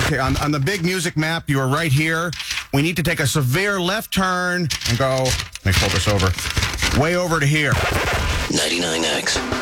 Okay, on the big music map, you are right here. We need to take a severe left turn and go, let me pull this over, way over to here. 99X.